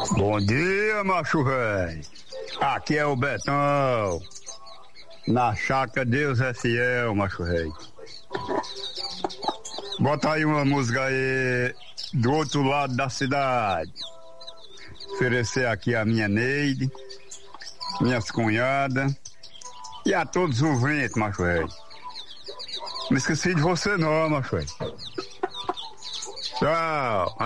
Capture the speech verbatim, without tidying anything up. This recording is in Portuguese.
Bom dia, macho velho. Aqui é o Betão. Na chácara Deus é fiel, macho velho. Bota aí uma música aí do outro lado da cidade. Oferecer aqui a minha Neide, minhas cunhadas e a todos os ventos, macho velho. Não esqueci de você não, macho velho. Tchau.